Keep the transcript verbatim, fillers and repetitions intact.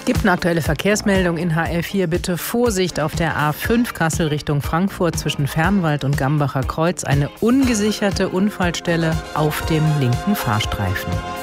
Gibt eine aktuelle Verkehrsmeldung in H L vier. Bitte Vorsicht auf der A fünf Kassel Richtung Frankfurt zwischen Fernwald und Gambacher Kreuz. Eine ungesicherte Unfallstelle auf dem linken Fahrstreifen.